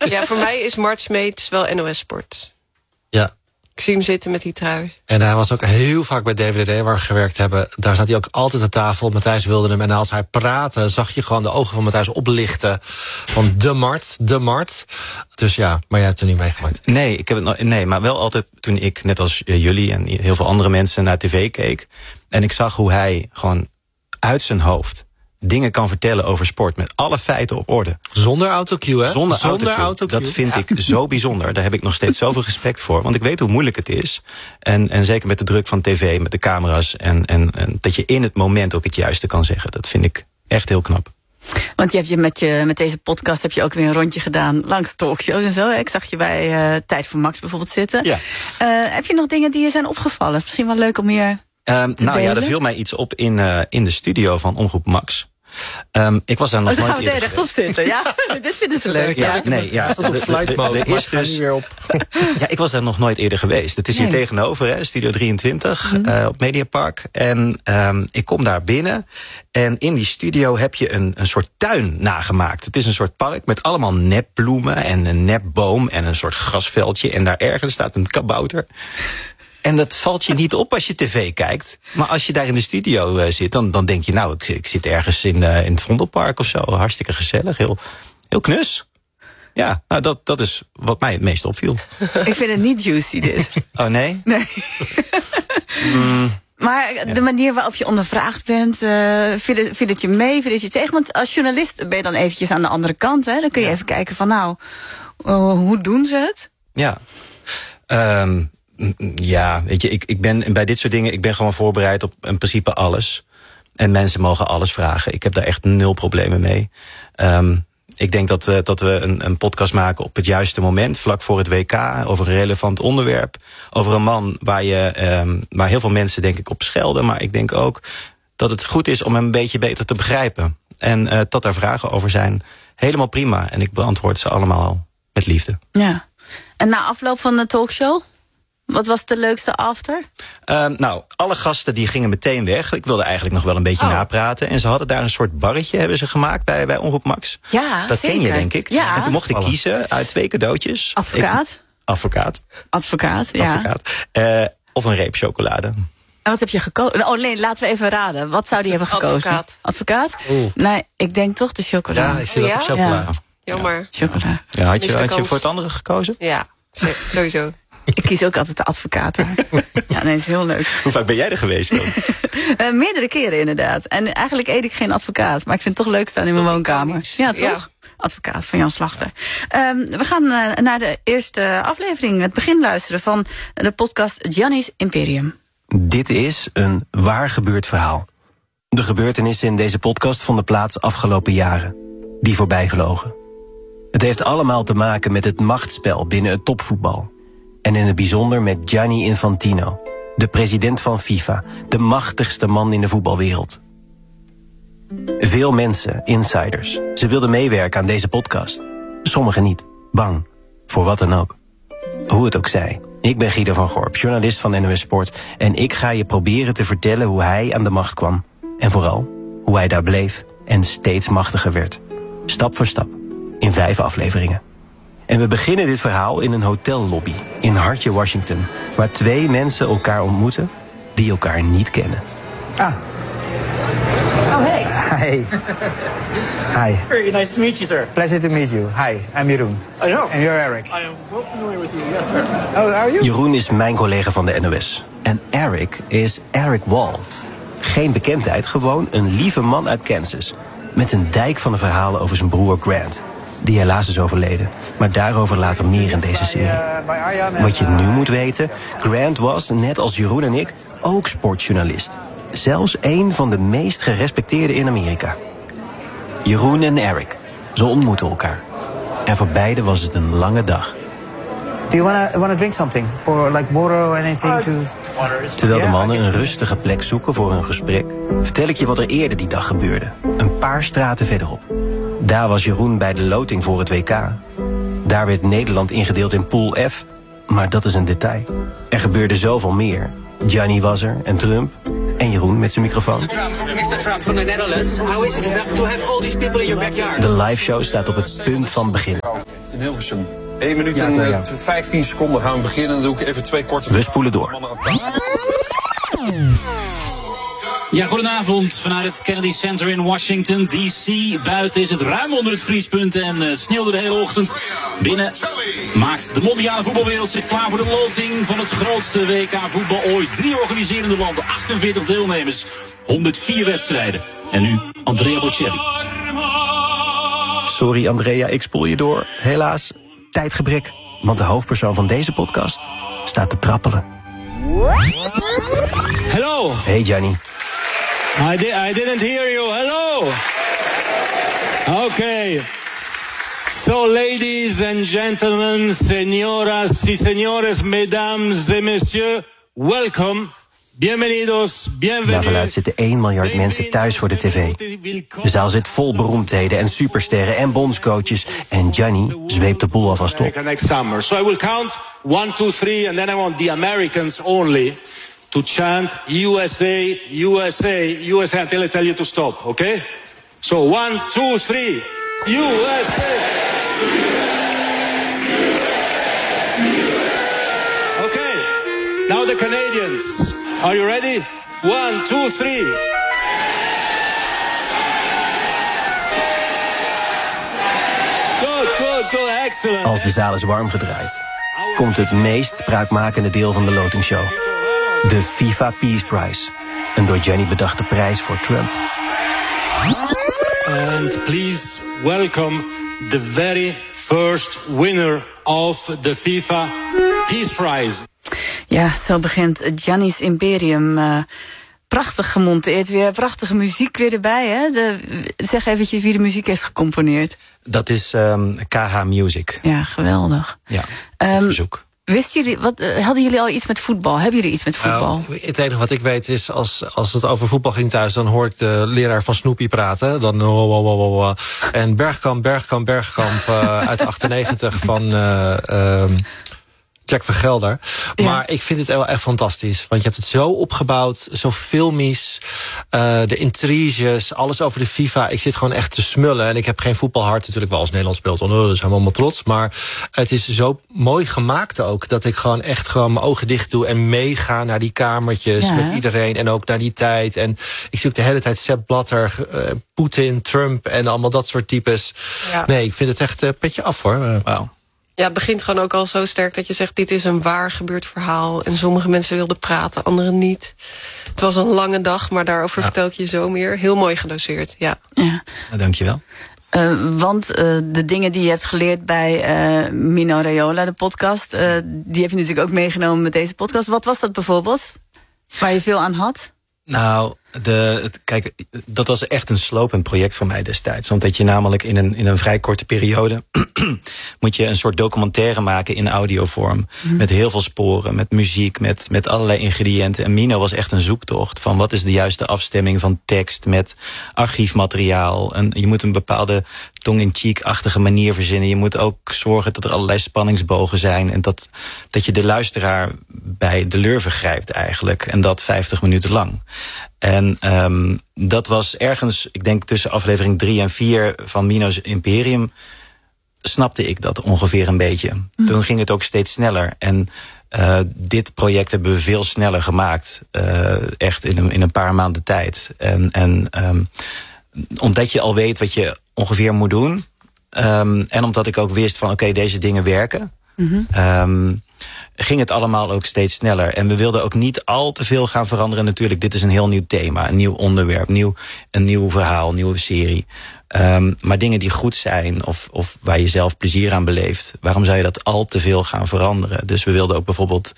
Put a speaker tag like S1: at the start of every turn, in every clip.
S1: Ja, voor mij is Mart Smeets wel NOS Sport.
S2: Ja.
S1: Ik zie hem zitten met die trui.
S2: En hij was ook heel vaak bij DWDD waar we gewerkt hebben. Daar zat hij ook altijd aan tafel. Matthijs wilde hem. En als hij praatte, zag je gewoon de ogen van Matthijs oplichten. Van de Mart. Dus ja, maar jij hebt het er niet meegemaakt.
S3: Nee, ik heb het nee, maar wel altijd toen ik, net als jullie en heel veel andere mensen, naar tv keek. En ik zag hoe hij gewoon uit zijn hoofd dingen kan vertellen over sport met alle feiten op orde.
S2: Zonder autocue, hè?
S3: Zonder autocue. Dat vind ik zo bijzonder. Daar heb ik nog steeds zoveel respect voor. Want ik weet hoe moeilijk het is. En zeker met de druk van tv, met de camera's. En dat je in het moment ook het juiste kan zeggen. Dat vind ik echt heel knap.
S4: Want je hebt met deze podcast heb je ook weer een rondje gedaan langs talkshows en zo. Ik zag je bij Tijd voor Max bijvoorbeeld zitten.
S3: Ja.
S4: Heb je nog dingen die je zijn opgevallen? Is misschien wel leuk om hier te delen?
S3: Ja, er viel mij iets op in de studio van Omroep Max. Ik was daar nog nooit eerder geweest.
S4: rechtop zitten, ja? Dit vinden ze leuk.
S3: Ja, nee, ja.
S2: Dat op flight mode, maar ik ga niet weer op.
S3: Ja, ik was daar nog nooit eerder geweest. Het is hier tegenover, hè, Studio 23, op Mediapark. En ik kom daar binnen. En in die studio heb je een soort tuin nagemaakt. Het is een soort park met allemaal nepbloemen en een nepboom en een soort grasveldje. En daar ergens staat een kabouter. En dat valt je niet op als je tv kijkt. Maar als je daar in de studio zit, dan denk je, nou, ik zit ergens in het Vondelpark of zo. Hartstikke gezellig, heel knus. Ja, nou, dat is wat mij het meest opviel.
S4: Ik vind het niet juicy, dit.
S3: Oh, nee?
S4: Nee. Maar de manier waarop je ondervraagd bent, viel het je mee, viel het je tegen? Want als journalist ben je dan eventjes aan de andere kant, hè? Dan kun je even kijken van, nou, hoe doen ze het?
S3: Ja. Ja, weet je, ik ben bij dit soort dingen, ik ben gewoon voorbereid op in principe alles. En mensen mogen alles vragen. Ik heb daar echt 0 problemen mee. Ik denk dat we een podcast maken op het juiste moment, vlak voor het WK, over een relevant onderwerp. Over een man waar heel veel mensen denk ik op schelden. Maar ik denk ook dat het goed is om hem een beetje beter te begrijpen. En dat er vragen over zijn, helemaal prima. En ik beantwoord ze allemaal met liefde.
S4: Ja. En na afloop van de talkshow? Wat was de leukste after?
S3: Nou, alle gasten die gingen meteen weg. Ik wilde eigenlijk nog wel een beetje napraten. En ze hadden daar een soort barretje hebben ze gemaakt bij Omroep Max.
S4: Ja,
S3: dat
S4: zeker.
S3: ken je, denk ik.
S4: Ja.
S3: En toen mocht ik kiezen uit 2 cadeautjes.
S4: Advocaat, ja.
S3: Of een reep chocolade.
S4: En wat heb je gekozen? Oh nee, laten we even raden. Wat zou die hebben gekozen? Advocaat? Nee, ik denk toch de chocola.
S2: Ja, ik zit ook op chocola.
S4: Ja.
S1: Jammer.
S4: Chocola.
S3: Ja, had je voor het andere gekozen?
S1: Ja, sowieso.
S4: Ik kies ook altijd de advocaat. Hè? Ja, nee, dat is heel leuk.
S3: Hoe vaak ben jij er geweest dan?
S4: Meerdere keren inderdaad. En eigenlijk eet ik geen advocaat. Maar ik vind het toch leuk staan in mijn woonkamer. Ja, toch? Ja. Advocaat van Jan Slachter. We gaan naar de eerste aflevering. Het begin luisteren van de podcast Gianni's Imperium.
S5: Dit is een waar gebeurd verhaal. De gebeurtenissen in deze podcast vonden plaats afgelopen jaren. Die voorbij vlogen. Het heeft allemaal te maken met het machtsspel binnen het topvoetbal. En in het bijzonder met Gianni Infantino, de president van FIFA, de machtigste man in de voetbalwereld. Veel mensen, insiders, ze wilden meewerken aan deze podcast. Sommigen niet, bang, voor wat dan ook. Hoe het ook zij, ik ben Guido van Gorp, journalist van NOS Sport, en ik ga je proberen te vertellen hoe hij aan de macht kwam. En vooral, hoe hij daar bleef en steeds machtiger werd. Stap voor stap, in 5 afleveringen. En we beginnen dit verhaal in een hotellobby in hartje Washington, waar 2 mensen elkaar ontmoeten die elkaar niet kennen.
S6: Ah.
S4: Oh, hey.
S6: Hi. Hi.
S7: Very nice to meet you, sir.
S6: Pleasure to meet you. Hi, I'm Jeroen.
S7: I know.
S6: And you're Eric.
S7: I am well familiar with you, yes, sir.
S6: Oh, are you?
S5: Jeroen is mijn collega van de NOS. En Eric is Eric Wall. Geen bekendheid, gewoon een lieve man uit Kansas. Met een dijk van de verhalen over zijn broer Grant. Die helaas is overleden. Maar daarover later meer in deze serie. Wat je nu moet weten, Grant was, net als Jeroen en ik, ook sportjournalist. Zelfs een van de meest gerespecteerden in Amerika. Jeroen en Eric, ze ontmoeten elkaar. En voor beiden was het een lange dag.
S6: Do you wanna drink something? For like water or anything to...
S5: Terwijl de mannen een rustige plek zoeken voor hun gesprek, vertel ik je wat er eerder die dag gebeurde. Een paar straten verderop. Daar was Jeroen bij de loting voor het WK. Daar werd Nederland ingedeeld in Pool F. Maar dat is een detail. Er gebeurde zoveel meer. Gianni was er en Trump. En Jeroen met zijn microfoon.
S8: Mr. Trump from the Netherlands. How is it to have all these people in your backyard?
S5: De liveshow staat op het punt van beginnen.
S8: Hilversum. 1 minuut en 15 seconden gaan we beginnen. Dan doe ik even 2 korte...
S5: We spoelen door.
S9: Ja, goedenavond vanuit het Kennedy Center in Washington, D.C. Buiten is het ruim onder het vriespunt en het sneeuwde de hele ochtend. Binnen maakt de mondiale voetbalwereld zich klaar voor de loting van het grootste WK voetbal ooit. 3 organiserende landen, 48 deelnemers, 104 wedstrijden. En nu Andrea Bocelli.
S5: Sorry Andrea, ik spoel je door. Helaas, tijdgebrek. Want de hoofdpersoon van deze podcast staat te trappelen.
S10: Hello.
S5: Hey Gianni.
S10: I didn't hear you. Hello. Okay. So, ladies and gentlemen, señoras y señores, mesdames et messieurs, welcome. Bienvenidos, bienvenidos.
S5: Daarvanuit zitten 1 miljard mensen thuis voor de tv. De zaal zit vol beroemdheden en supersterren en bondscoaches. En Gianni zweept de boel alvast op.
S10: Next summer. So I will count 1, 2, 3, and then I want the Americans only to chant USA, USA, USA until I tell you to stop, okay? So 1, 2, 3, USA. Okay, now the Canadians. Are you ready? 1, 2, 3. Good, excellent.
S5: Als de zaal is warm gedraaid, komt het meest spraakmakende deel van de lotingshow. De FIFA Peace Prize. Een door Gianni bedachte prijs voor Trump.
S10: And please welcome the very first winner of the FIFA Peace Prize.
S4: Ja, zo begint Gianni's Imperium. Prachtig gemonteerd weer, prachtige muziek weer erbij. Hè? Zeg eventjes wie de muziek heeft gecomponeerd.
S3: Dat is KH Music.
S4: Ja, geweldig.
S3: Ja, op verzoek.
S4: Wisten jullie, hadden jullie al iets met voetbal? Hebben jullie iets met voetbal?
S2: Het enige wat ik weet is, als het over voetbal ging thuis, dan hoor ik de leraar van Snoopy praten. Dan en Bergkamp uit de 98 van Jack van Gelder. Ja. Maar ik vind het wel echt fantastisch. Want je hebt het zo opgebouwd, zo filmisch. De intriges, alles over de FIFA. Ik zit gewoon echt te smullen. En ik heb geen voetbalhart natuurlijk wel als Nederland speelt. Dus zijn we allemaal trots. Maar het is zo mooi gemaakt ook. Dat ik gewoon echt mijn ogen dicht doe. En meega naar die kamertjes met iedereen. En ook naar die tijd. En ik zie ook de hele tijd Sepp Blatter, Poetin, Trump en allemaal dat soort types. Ja. Nee, ik vind het echt petje af hoor. Wauw.
S1: Ja, het begint gewoon ook al zo sterk dat je zegt, dit is een waar gebeurd verhaal. En sommige mensen wilden praten, anderen niet. Het was een lange dag, maar daarover vertel ik je zo meer. Heel mooi gedoseerd, ja.
S3: Dankjewel.
S4: Want de dingen die je hebt geleerd bij Mino Raiola, de podcast, die heb je natuurlijk ook meegenomen met deze podcast. Wat was dat bijvoorbeeld, waar je veel aan had?
S3: Nou, kijk, dat was echt een slopend project voor mij destijds. Omdat je namelijk in een vrij korte periode moet je een soort documentaire maken in audiovorm. Met heel veel sporen, met muziek, met allerlei ingrediënten. En Mino was echt een zoektocht van wat is de juiste afstemming van tekst met archiefmateriaal. En je moet een bepaalde tong-in-cheek-achtige manier verzinnen. Je moet ook zorgen dat er allerlei spanningsbogen zijn. En dat je de luisteraar bij de lurven grijpt eigenlijk. En dat 50 minuten lang. En dat was ergens, ik denk tussen aflevering 3 en 4 van Mino's Imperium, snapte ik dat ongeveer een beetje. Toen ging het ook steeds sneller. En dit project hebben we veel sneller gemaakt. Echt in een paar maanden tijd. En omdat je al weet wat je ongeveer moet doen. En omdat ik ook wist van oké, deze dingen werken. Ging het allemaal ook steeds sneller. En we wilden ook niet al te veel gaan veranderen. Natuurlijk, dit is een heel nieuw thema, een nieuw onderwerp, een nieuw verhaal, een nieuwe serie. Maar dingen die goed zijn of waar je zelf plezier aan beleeft, waarom zou je dat al te veel gaan veranderen? Dus we wilden ook bijvoorbeeld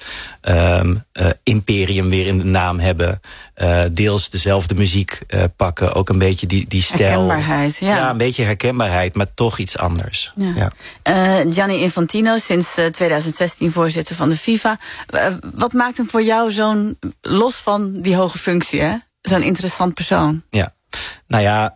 S3: Imperium weer in de naam hebben. Deels dezelfde muziek pakken. Ook een beetje die stijl.
S4: Herkenbaarheid,
S3: ja, een beetje herkenbaarheid, maar toch iets anders.
S4: Ja. Gianni Infantino, sinds 2016 voorzitter van de FIFA. Wat maakt hem voor jou zo'n, los van die hoge functie, hè? Zo'n interessant persoon?
S3: Ja, nou ja,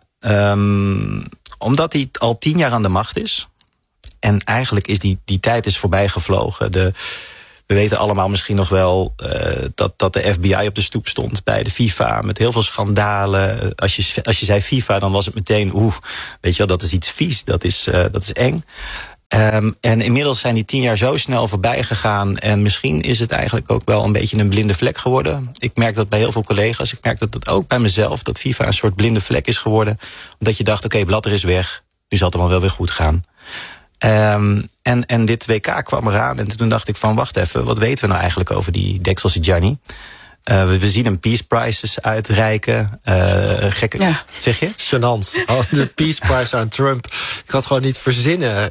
S3: omdat hij al 10 jaar aan de macht is. En eigenlijk is die tijd is voorbij gevlogen. We weten allemaal misschien nog wel dat de FBI op de stoep stond bij de FIFA. Met heel veel schandalen. Als je zei FIFA, dan was het meteen, weet je wel, dat is iets vies. Dat is eng. En inmiddels zijn die 10 jaar zo snel voorbij gegaan. En misschien is het eigenlijk ook wel een beetje een blinde vlek geworden. Ik merk dat bij heel veel collega's. Ik merk dat ook bij mezelf. Dat FIFA een soort blinde vlek is geworden. Omdat je dacht, oké, Blatter is weg. Nu zal het allemaal wel weer goed gaan. En dit WK kwam eraan. En toen dacht ik van, wacht even. Wat weten we nou eigenlijk over die Dexelse Gianni? We zien hem Peace Prizes uitreiken. Gekke. Ja. Zeg je?
S2: Gênant. De Peace Prize aan Trump. Ik had gewoon niet verzinnen.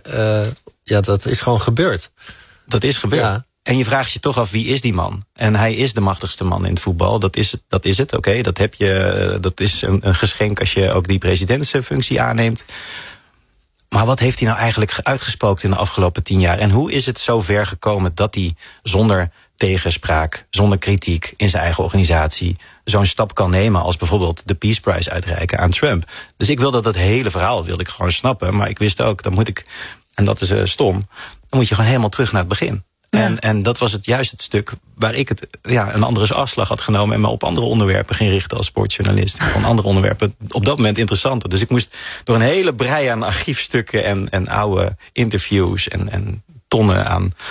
S2: Dat is gewoon gebeurd.
S3: Dat is gebeurd. Ja. En je vraagt je toch af, wie is die man? En hij is de machtigste man in het voetbal. Dat is het. Oké, dat is een geschenk als je ook die presidentsfunctie aanneemt. Maar wat heeft hij nou eigenlijk uitgespookt in de afgelopen 10 jaar? En hoe is het zo ver gekomen dat hij zonder tegenspraak, zonder kritiek in zijn eigen organisatie zo'n stap kan nemen als bijvoorbeeld de Peace Prize uitreiken aan Trump? Dus ik wilde dat hele verhaal wilde ik gewoon snappen. Maar ik wist ook, dan moet ik, en dat is stom, dan moet je gewoon helemaal terug naar het begin. Ja. En dat was juist het stuk waar ik een andere afslag had genomen en me op andere onderwerpen ging richten als sportjournalist. Van andere onderwerpen op dat moment interessanter. Dus ik moest door een hele brei aan archiefstukken en oude interviews en tonnen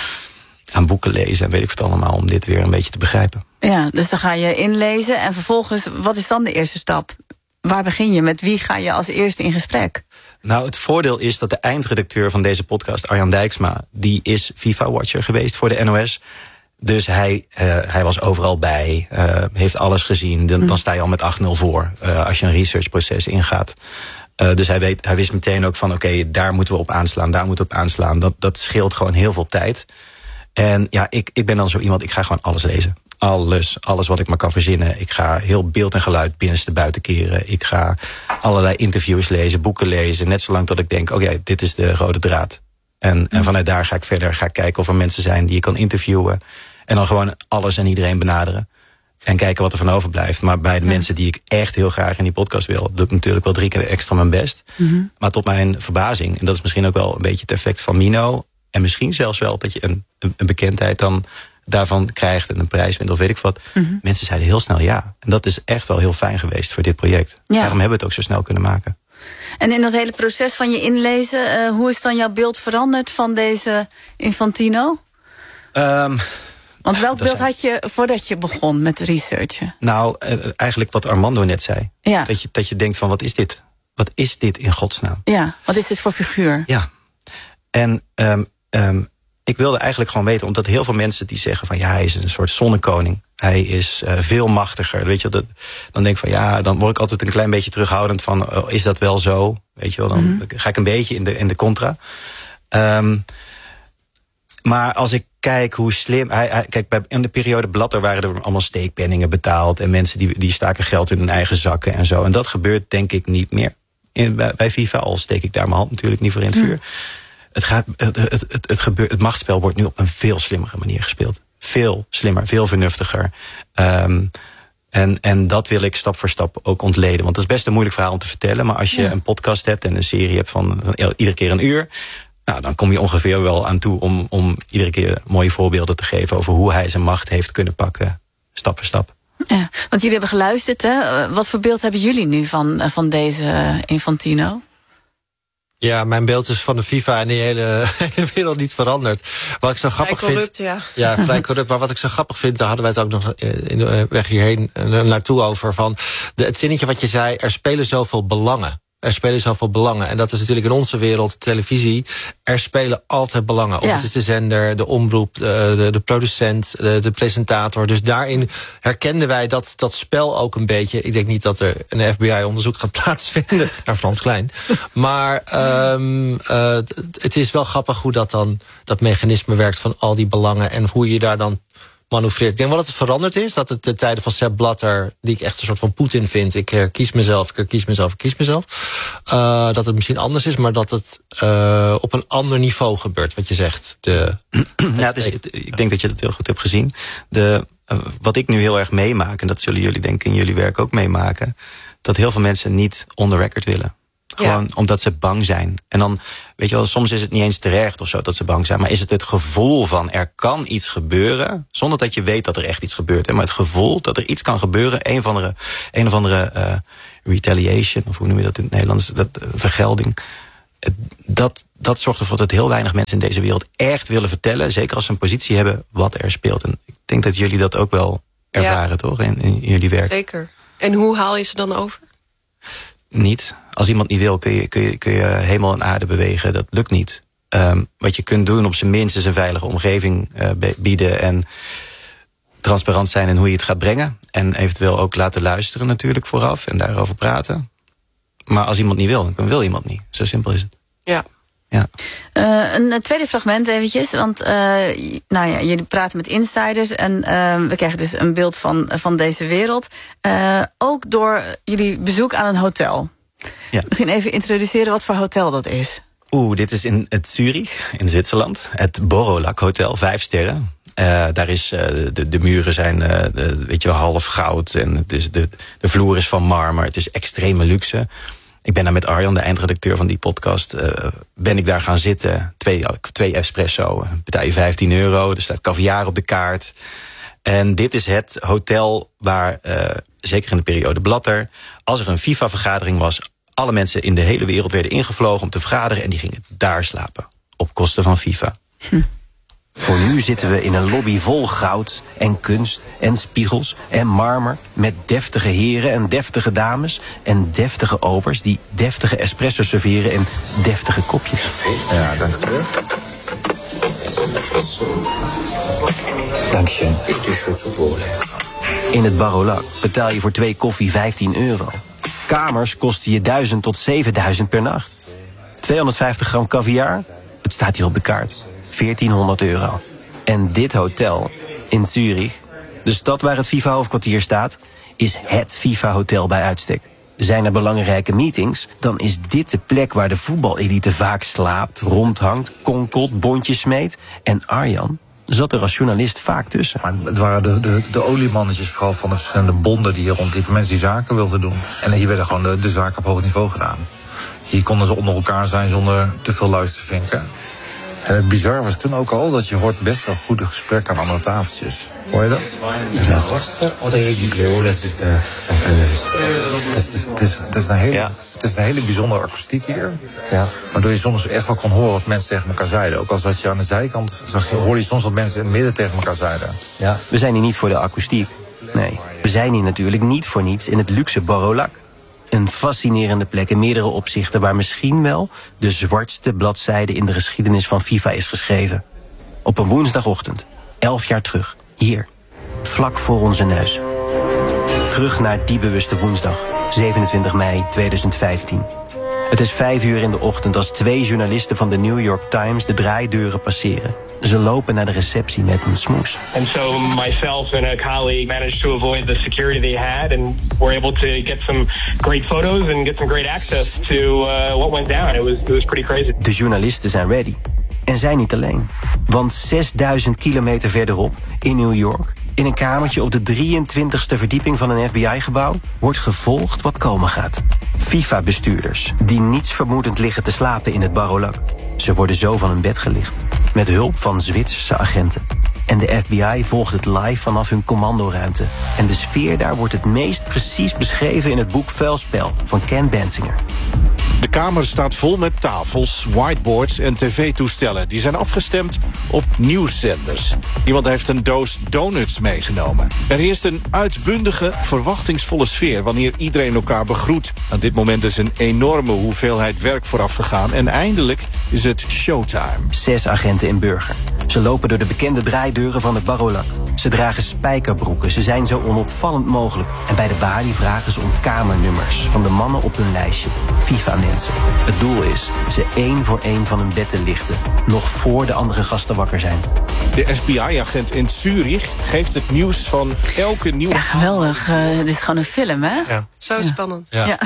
S3: aan boeken lezen en weet ik wat allemaal om dit weer een beetje te begrijpen.
S4: Ja, dus dan ga je inlezen en vervolgens, wat is dan de eerste stap? Waar begin je? Met wie ga je als eerste in gesprek?
S3: Nou, het voordeel is dat de eindredacteur van deze podcast, Arjan Dijksma, die is FIFA-watcher geweest voor de NOS. Dus hij was overal bij, heeft alles gezien. Dan sta je al met 8-0 voor als je een researchproces ingaat. Dus hij wist meteen ook van oké, daar moeten we op aanslaan, daar moeten we op aanslaan. Dat scheelt gewoon heel veel tijd. En ja, ik ben dan zo iemand, ik ga gewoon alles lezen. Alles wat ik maar kan verzinnen. Ik ga heel beeld en geluid binnenste buiten keren. Ik ga allerlei interviews lezen, boeken lezen. Net zolang dat ik denk, oké, dit is de rode draad. En vanuit daar ga ik verder kijken of er mensen zijn die je kan interviewen. En dan gewoon alles en iedereen benaderen. En kijken wat er van overblijft. Maar bij de mensen die ik echt heel graag in die podcast wil, doe ik natuurlijk wel 3 keer extra mijn best. Maar tot mijn verbazing, en dat is misschien ook wel een beetje het effect van Mino. En misschien zelfs wel dat je een bekendheid dan daarvan krijgt en een prijs wint of weet ik wat. Mensen zeiden heel snel ja. En dat is echt wel heel fijn geweest voor dit project. Ja. Daarom hebben we het ook zo snel kunnen maken.
S4: En in dat hele proces van je inlezen, hoe is dan jouw beeld veranderd van deze Infantino? Want welk beeld had je voordat je begon met researchen?
S3: Nou, eigenlijk wat Armando net zei. Ja. Dat je denkt van, wat is dit? Wat is dit in godsnaam?
S4: Ja, wat is dit voor figuur?
S3: Ja. En ik wilde eigenlijk gewoon weten, omdat heel veel mensen die zeggen van ja, hij is een soort zonnekoning. Hij is veel machtiger. Weet je, dan denk ik van ja, dan word ik altijd een klein beetje terughoudend van is dat wel zo? Weet je wel, dan ga ik een beetje in de contra. Maar als ik kijk hoe slim. Kijk, in de periode Blatter waren er allemaal steekpenningen betaald. En mensen die staken geld in hun eigen zakken en zo. En dat gebeurt denk ik niet meer. Bij FIFA, al steek ik daar mijn hand natuurlijk niet voor in het vuur. Het machtsspel wordt nu op een veel slimmere manier gespeeld. Veel slimmer, veel vernuftiger. En dat wil ik stap voor stap ook ontleden. Want het is best een moeilijk verhaal om te vertellen. Maar als je een podcast hebt en een serie hebt van iedere keer een uur, nou, dan kom je ongeveer wel aan toe om iedere keer mooie voorbeelden te geven over hoe hij zijn macht heeft kunnen pakken, stap voor stap.
S4: Ja, want jullie hebben geluisterd, hè? Wat voor beeld hebben jullie nu van deze Infantino?
S2: Ja, mijn beeld is van de FIFA en die hele wereld niet veranderd. Wat ik zo grappig
S1: vrij corrupt,
S2: vind. Ja, vrij corrupt. Maar wat ik zo grappig vind, daar hadden wij het ook nog in de weg hierheen naartoe over. Van het zinnetje wat je zei, er spelen zoveel belangen. Er spelen zoveel belangen. En dat is natuurlijk in onze wereld, televisie. Er spelen altijd belangen. Of het is de zender, de omroep, de producent, de presentator. Dus daarin herkenden wij dat spel ook een beetje. Ik denk niet dat er een FBI-onderzoek gaat plaatsvinden naar Frans Klein. Maar het is wel grappig hoe dat mechanisme werkt van al die belangen. En hoe je daar dan manoeuvreert. Ik denk wel dat het veranderd is. Dat het de tijden van Sepp Blatter, die ik echt een soort van Poetin vind. Ik herkies mezelf. Dat het misschien anders is, maar dat het op een ander niveau gebeurt, wat je zegt.
S3: Ik denk dat je dat heel goed hebt gezien. Wat ik nu heel erg meemaak, en dat zullen jullie denk ik in jullie werk ook meemaken, dat heel veel mensen niet on the record willen. Gewoon omdat ze bang zijn. En dan, weet je wel, soms is het niet eens terecht of zo dat ze bang zijn. Maar is het gevoel van er kan iets gebeuren, zonder dat je weet dat er echt iets gebeurt. Maar het gevoel dat er iets kan gebeuren, een of andere retaliation, of hoe noem je dat in het Nederlands, vergelding. dat zorgt ervoor dat heel weinig mensen in deze wereld echt willen vertellen, zeker als ze een positie hebben, wat er speelt. En ik denk dat jullie dat ook wel ervaren, toch? In jullie werk.
S1: Zeker. En hoe haal je ze dan over?
S3: Niet. Als iemand niet wil, kun je hemel en aarde bewegen. Dat lukt niet. Wat je kunt doen, op zijn minst is een veilige omgeving bieden en transparant zijn in hoe je het gaat brengen. En eventueel ook laten luisteren natuurlijk vooraf en daarover praten. Maar als iemand niet wil, dan wil iemand niet. Zo simpel is het.
S1: Ja.
S4: Een tweede fragment eventjes, want jullie praten met insiders en we krijgen dus een beeld van deze wereld. Ook door jullie bezoek aan een hotel.
S3: Ja.
S4: Misschien even introduceren wat voor hotel dat is.
S3: Dit is in het Zurich, in Zwitserland. Het Borolak Hotel, 5 sterren. Daar is de muren zijn half goud en het is de vloer is van marmer. Het is extreme luxe. Ik ben daar met Arjan, de eindredacteur van die podcast, ben ik daar gaan zitten. 2 espresso, betaal je €15. Er staat caviar op de kaart. En dit is het hotel waar, zeker in de periode Blatter, als er een FIFA-vergadering was, alle mensen in de hele wereld werden ingevlogen om te vergaderen en die gingen daar slapen. Op kosten van FIFA.
S5: Voor nu zitten we in een lobby vol goud en kunst en spiegels en marmer, met deftige heren en deftige dames en deftige obers die deftige espresso serveren en deftige kopjes.
S6: Ja, dank je. Dank je.
S5: In het Borolak betaal je voor 2 koffie €15. Kamers kosten je 1000 tot 7000 per nacht. 250 gram caviar, het staat hier op de kaart, €1400. En dit hotel in Zurich, de stad waar het FIFA-hoofdkwartier staat, is het FIFA-hotel bij uitstek. Zijn er belangrijke meetings, dan is dit de plek waar de voetbalelite vaak slaapt, rondhangt, konkelt, bondjes smeet. En Arjan zat er als journalist vaak tussen.
S6: Maar het waren de oliemannetjes vooral van de verschillende bonden die hier rondliepen. Mensen die zaken wilden doen. En hier werden gewoon de zaken op hoog niveau gedaan. Hier konden ze onder elkaar zijn zonder te veel luistervinken. En het bizar was toen ook al dat je hoort best wel goede gesprekken aan andere tafeltjes. Hoor je dat? Ja. Het is een hele bijzondere akoestiek hier. Ja. Waardoor je soms echt wel kon horen wat mensen tegen elkaar zeiden. Ook al zat je aan de zijkant, hoorde je soms wat mensen in het midden tegen elkaar zeiden.
S5: Ja. We zijn hier niet voor de akoestiek. Nee, we zijn hier natuurlijk niet voor niets in het luxe Borolak. Een fascinerende plek in meerdere opzichten waar misschien wel de zwartste bladzijde in de geschiedenis van FIFA is geschreven. Op een woensdagochtend, 11 jaar terug, hier, vlak voor onze neus. Terug naar die bewuste woensdag, 27 mei 2015. Het is 5 uur in de ochtend als 2 journalisten van de New York Times de draaideuren passeren. Ze lopen naar de receptie met een smoes.
S11: And so myself and a colleague managed to avoid the security they had and were able to get some great photos and get some great access to what went down. It was pretty crazy.
S5: De journalisten zijn ready. En zij niet alleen. Want 6000 kilometer verderop, in New York, in een kamertje op de 23e verdieping van een FBI-gebouw, wordt gevolgd wat komen gaat. FIFA-bestuurders, die niets vermoedend liggen te slapen in het Borolak. Ze worden zo van hun bed gelicht, met hulp van Zwitserse agenten. En de FBI volgt het live vanaf hun commandoruimte. En de sfeer daar wordt het meest precies beschreven in het boek Vuilspel van Ken Bensinger.
S12: De kamer staat vol met tafels, whiteboards en tv-toestellen. Die zijn afgestemd op nieuwszenders. Iemand heeft een doos donuts meegenomen. Er heerst een uitbundige, verwachtingsvolle sfeer wanneer iedereen elkaar begroet. Aan dit moment is een enorme hoeveelheid werk vooraf gegaan en eindelijk is het showtime.
S5: 6 agenten in burger. Ze lopen door de bekende draaideuren van het Borolak. Ze dragen spijkerbroeken, ze zijn zo onopvallend mogelijk. En bij de balie vragen ze om kamernummers van de mannen op hun lijstje. FIFA-mensen. Het doel is ze 1 voor 1 van hun bed te lichten. Nog voor de andere gasten wakker zijn.
S12: De FBI-agent in Zurich geeft het nieuws van elke nieuwe...
S4: Ja, geweldig. Dit is gewoon een film, hè?
S2: Ja.
S1: Zo spannend.
S4: Ja.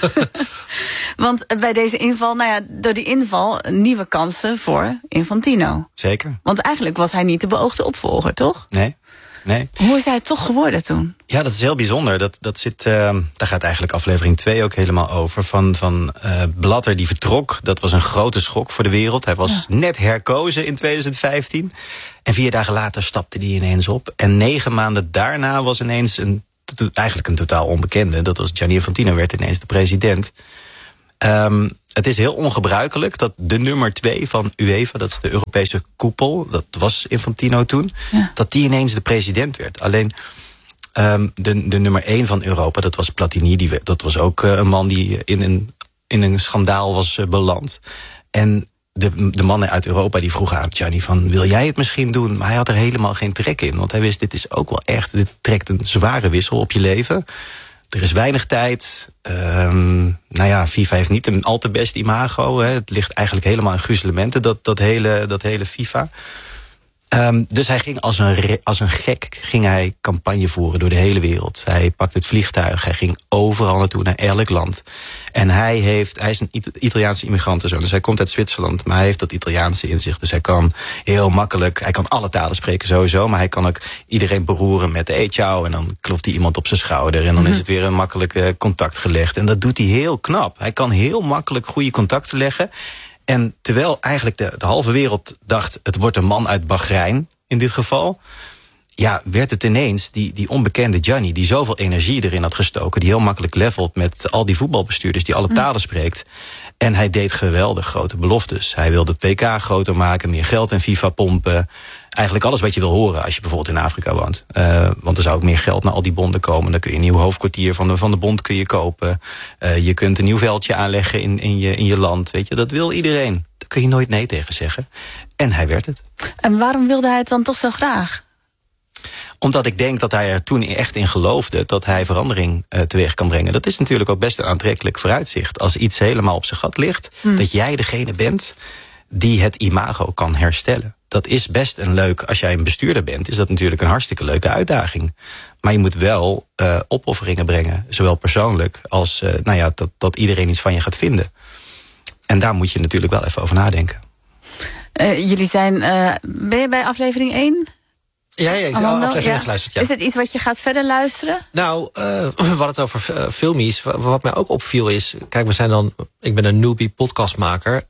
S4: Want bij deze inval, door die inval nieuwe kansen voor Infantino.
S3: Zeker.
S4: Want eigenlijk was hij niet de beoogde opvolger, toch?
S3: Nee.
S4: Hoe is hij toch geworden toen?
S3: Ja, dat is heel bijzonder. Dat zit, daar gaat eigenlijk aflevering 2 ook helemaal over. Van Blatter die vertrok. Dat was een grote schok voor de wereld. Hij was net herkozen in 2015. En 4 dagen later stapte hij ineens op. En 9 maanden daarna was ineens eigenlijk een totaal onbekende. Dat was Gianni Infantino, werd ineens de president. Het is heel ongebruikelijk dat de nummer 2 van UEFA, dat is de Europese koepel, dat was Infantino toen, dat die ineens de president werd. Alleen de nummer 1 van Europa, dat was Platini, dat was ook een man die in een schandaal was beland. En de mannen uit Europa die vroegen aan Gianni van, wil jij het misschien doen? Maar hij had er helemaal geen trek in, want hij wist, dit is ook wel echt, dit trekt een zware wissel op je leven. Er is weinig tijd. FIFA heeft niet een al te best imago. Hè. Het ligt eigenlijk helemaal in gruzelementen, dat hele FIFA. Dus hij ging als een gek ging hij campagne voeren door de hele wereld. Hij pakte het vliegtuig, hij ging overal naartoe, naar elk land. En hij is een Italiaanse immigrantenzoon, dus hij komt uit Zwitserland, maar hij heeft dat Italiaanse in zich. Dus hij kan heel makkelijk, hij kan alle talen spreken sowieso, maar hij kan ook iedereen beroeren met hey ciao, en dan klopt hij iemand op zijn schouder en dan is het weer een makkelijk contact gelegd. En dat doet hij heel knap. Hij kan heel makkelijk goede contacten leggen. En terwijl eigenlijk de halve wereld dacht, het wordt een man uit Bahrein in dit geval, ja, werd het ineens die onbekende Gianni, die zoveel energie erin had gestoken, die heel makkelijk levelt met al die voetbalbestuurders, die alle talen spreekt. En hij deed geweldig grote beloftes. Hij wilde het WK groter maken, meer geld in FIFA pompen. Eigenlijk alles wat je wil horen als je bijvoorbeeld in Afrika woont. Want er zou ook meer geld naar al die bonden komen. Dan kun je een nieuw hoofdkwartier van de bond kun je kopen. Je kunt een nieuw veldje aanleggen in je land. Weet je, dat wil iedereen. Daar kun je nooit nee tegen zeggen. En hij werd het.
S4: En waarom wilde hij het dan toch zo graag?
S3: Omdat ik denk dat hij er toen echt in geloofde dat hij verandering teweeg kan brengen. Dat is natuurlijk ook best een aantrekkelijk vooruitzicht. Als iets helemaal op zijn gat ligt, dat jij degene bent die het imago kan herstellen. Dat is best een leuk, als jij een bestuurder bent, is dat natuurlijk een hartstikke leuke uitdaging. Maar je moet wel opofferingen brengen, zowel persoonlijk als dat iedereen iets van je gaat vinden. En daar moet je natuurlijk wel even over nadenken.
S4: Jullie zijn, ben je bij aflevering 1?
S2: Ja, ik heb aflevering geluisterd. Ja.
S4: Is het iets wat je gaat verder luisteren?
S2: Nou, we hadden het over filmies. Wat mij ook opviel is, kijk, ik ben een newbie podcastmaker.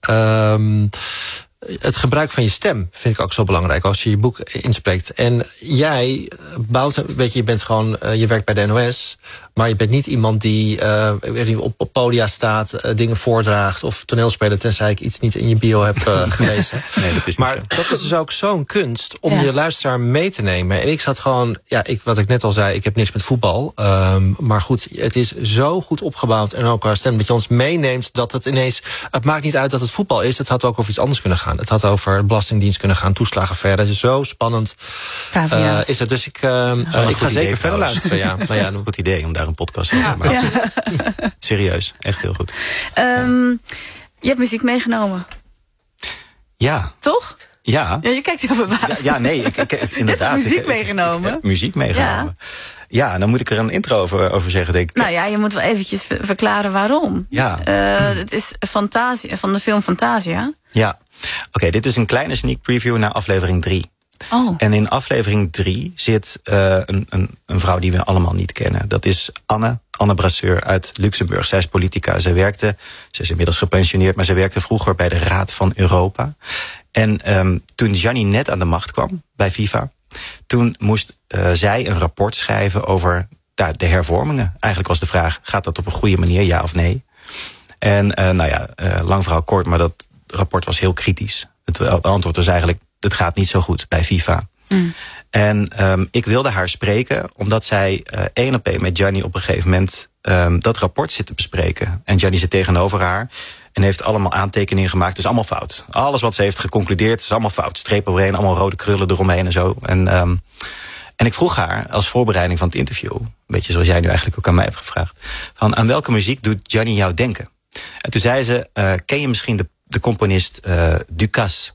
S2: Het gebruik van je stem vind ik ook zo belangrijk als je je boek inspreekt. En jij bouwt, je bent gewoon, je werkt bij de NOS, maar je bent niet iemand die op podia staat, dingen voordraagt of toneelspeler, tenzij ik iets niet in je bio heb gelezen.
S3: Nee, dat is
S2: maar dat is dus ook zo'n kunst om je luisteraar mee te nemen. En ik zat gewoon, wat ik net al zei, ik heb niks met voetbal. Maar goed, het is zo goed opgebouwd en ook qua stem dat je ons meeneemt dat het ineens, het maakt niet uit dat het voetbal is, het had ook over iets anders kunnen gaan. Het had over de Belastingdienst kunnen gaan, toeslagen verder. Het is zo spannend. Is het. Dus ik ga zeker verder luisteren. Ja. Nou ja,
S3: een goed idee om daar een podcast over te maken. Ja. Serieus, echt heel goed.
S4: Je hebt muziek meegenomen.
S3: Ja.
S4: Toch?
S3: Ja.
S4: Je kijkt heel verbaasd.
S3: Ja, nee, ik inderdaad.
S4: Je hebt muziek meegenomen.
S3: Ik heb muziek meegenomen. Ja, dan moet ik er een intro over zeggen, denk ik.
S4: Nou ja, je moet wel eventjes verklaren waarom.
S3: Ja.
S4: Het is Fantasia, van de film Fantasia.
S3: Ja. Oké, dit is een kleine sneak preview naar aflevering 3.
S4: Oh.
S3: En in aflevering 3 zit een vrouw die we allemaal niet kennen. Dat is Anne Brasseur uit Luxemburg. Zij is politica. Ze is inmiddels gepensioneerd, maar ze werkte vroeger bij de Raad van Europa. En toen Gianni net aan de macht kwam bij FIFA, toen moest zij een rapport schrijven over de hervormingen. Eigenlijk was de vraag, gaat dat op een goede manier, ja of nee? En lang verhaal kort, maar dat rapport was heel kritisch. Het antwoord was eigenlijk, het gaat niet zo goed bij FIFA. En ik wilde haar spreken, omdat zij 1 op 1 met Gianni op een gegeven moment dat rapport zit te bespreken. En Gianni zit tegenover haar en heeft allemaal aantekeningen gemaakt. Het is allemaal fout. Alles wat ze heeft geconcludeerd is allemaal fout. Streep overheen, allemaal rode krullen eromheen en zo. En ik vroeg haar als voorbereiding van het interview, een beetje zoals jij nu eigenlijk ook aan mij hebt gevraagd, van aan welke muziek doet Gianni jou denken? En toen zei ze, ken je misschien de componist Ducasse?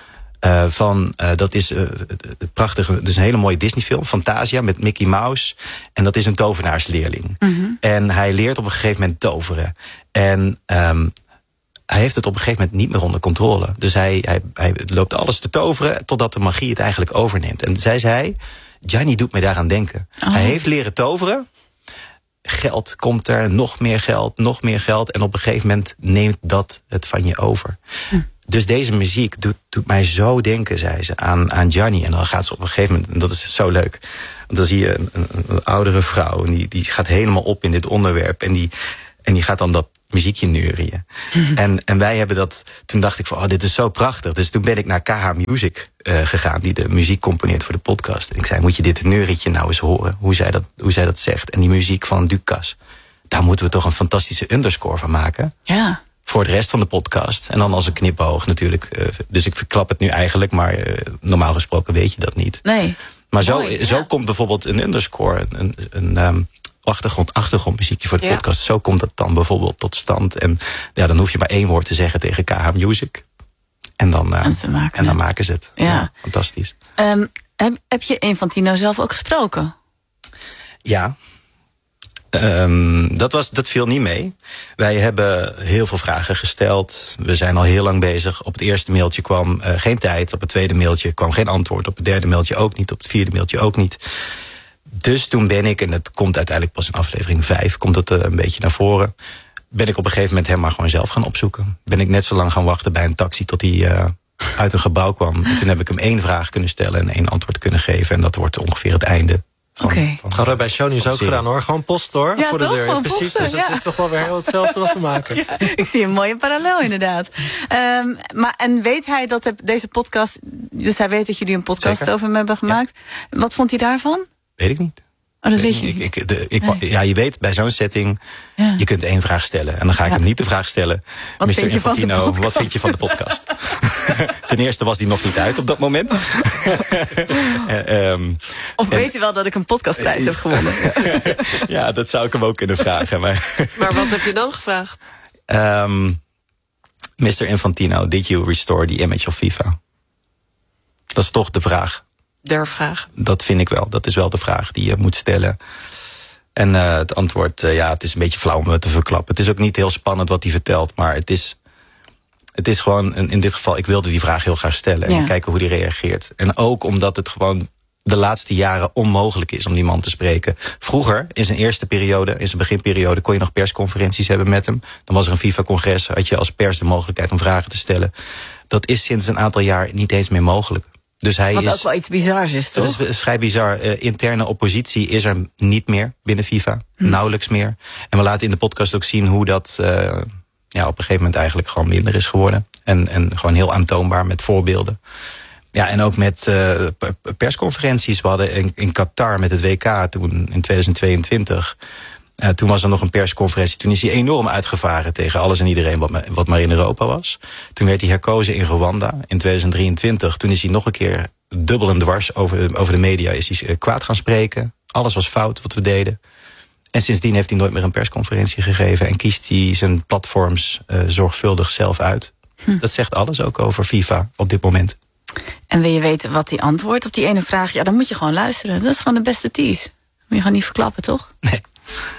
S3: Dat is het prachtige, dus een hele mooie Disney-film, Fantasia, met Mickey Mouse. En dat is een tovenaarsleerling. En hij leert op een gegeven moment toveren. En hij heeft het op een gegeven moment niet meer onder controle. Dus hij loopt alles te toveren totdat de magie het eigenlijk overneemt. En zij zei, Gianni doet mij daaraan denken. Oh. Hij heeft leren toveren. Geld komt er, nog meer geld. En op een gegeven moment neemt dat het van je over. Dus deze muziek doet mij zo denken, zei ze, aan Gianni. En dan gaat ze op een gegeven moment, en dat is zo leuk, want dan zie je een oudere vrouw, en die gaat helemaal op in dit onderwerp. En die gaat dan dat muziekje neurieën. En wij hebben dat... Toen dacht ik van, dit is zo prachtig. Dus toen ben ik naar KH Music gegaan, die de muziek componeert voor de podcast. En ik zei, moet je dit neurietje nou eens horen? Hoe zij dat zegt. En die muziek van Dukas. Daar moeten we toch een fantastische underscore van maken.
S4: Ja.
S3: Voor de rest van de podcast. En dan als een knipoog natuurlijk. Dus ik verklap het nu eigenlijk, maar normaal gesproken weet je dat niet.
S4: Nee.
S3: Maar zo komt bijvoorbeeld een underscore, een achtergrondmuziekje voor de podcast. Zo komt dat dan bijvoorbeeld tot stand. En ja, dan hoef je maar 1 woord te zeggen tegen KH Music. En dan maken ze het. Ja, fantastisch.
S4: Heb je Infantino zelf ook gesproken?
S3: Ja. Dat viel niet mee. Wij hebben heel veel vragen gesteld. We zijn al heel lang bezig. Op het eerste mailtje kwam geen tijd. Op het tweede mailtje kwam geen antwoord. Op het derde mailtje ook niet. Op het vierde mailtje ook niet. Dus toen ben ik, en het komt uiteindelijk pas in aflevering 5... komt het een beetje naar voren... ben ik op een gegeven moment hem maar gewoon zelf gaan opzoeken. Ben ik net zo lang gaan wachten bij een taxi tot hij uit een gebouw kwam. En toen heb ik hem 1 vraag kunnen stellen en 1 antwoord kunnen geven. En dat wordt ongeveer het einde.
S2: Hadden we bij Shownieuws ook gedaan hoor. Gewoon post hoor.
S4: Ja,
S2: voor
S4: toch?
S2: de deur.
S4: Gewoon
S2: Precies,
S4: posten,
S2: dus dat is toch wel weer heel hetzelfde wat we maken.
S4: Ja, ik zie een mooie parallel inderdaad. En weet hij dat deze podcast... Dus hij weet dat jullie een podcast over hem hebben gemaakt. Ja. Wat vond hij daarvan?
S3: Weet ik niet.
S4: Oh, dat weet je niet.
S3: Ja, je weet, bij zo'n setting, je kunt 1 vraag stellen. En dan ga ik hem niet de vraag stellen.
S4: Wat
S3: Mr.
S4: vind je
S3: Infantino,
S4: van de
S3: wat vind je van de podcast? Ten eerste was die nog niet uit op dat moment.
S4: Of weet hij wel dat ik een podcastprijs heb gewonnen?
S3: Ja, dat zou ik hem ook kunnen vragen. Maar
S1: wat heb je dan gevraagd?
S3: Mr. Infantino, did you restore the image of FIFA? Dat is toch de vraag.
S1: Der vraag.
S3: Dat vind ik wel. Dat is wel de vraag die je moet stellen. En het antwoord, het is een beetje flauw om het te verklappen. Het is ook niet heel spannend wat hij vertelt. Maar het is gewoon, in dit geval, ik wilde die vraag heel graag stellen. En kijken hoe hij reageert. En ook omdat het gewoon de laatste jaren onmogelijk is om die man te spreken. Vroeger, in zijn eerste periode, in zijn beginperiode, kon je nog persconferenties hebben met hem. Dan was er een FIFA-congres, had je als pers de mogelijkheid om vragen te stellen. Dat is sinds een aantal jaar niet eens meer mogelijk. Dus
S4: wat ook wel iets bizars is, toch?
S3: Het is vrij bizar. Interne oppositie is er niet meer binnen FIFA. Nauwelijks meer. En we laten in de podcast ook zien hoe dat op een gegeven moment eigenlijk gewoon minder is geworden. En gewoon heel aantoonbaar met voorbeelden. Ja, en ook met persconferenties. We hadden in Qatar met het WK toen in 2022... toen was er nog een persconferentie. Toen is hij enorm uitgevaren tegen alles en iedereen wat maar in Europa was. Toen werd hij herkozen in Rwanda in 2023. Toen is hij nog een keer dubbel en dwars over de media is hij kwaad gaan spreken. Alles was fout wat we deden. En sindsdien heeft hij nooit meer een persconferentie gegeven. En kiest hij zijn platforms zorgvuldig zelf uit. Dat zegt alles ook over FIFA op dit moment.
S4: En wil je weten wat hij antwoordt op die ene vraag? Ja, dan moet je gewoon luisteren. Dat is gewoon de beste tease. Moet je gewoon niet verklappen, toch?
S3: Nee.